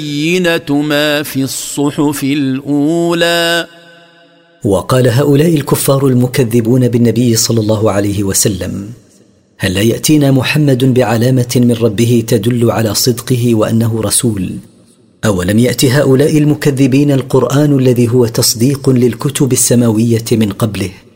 بينة ما في الصحف الأولى. وقال هؤلاء الكفار المكذبون بالنبي صلى الله عليه وسلم: هل لا يأتينا محمد بعلامة من ربه تدل على صدقه وأنه رسول؟ أولم يأت هؤلاء المكذبين القرآن الذي هو تصديق للكتب السماوية من قبله؟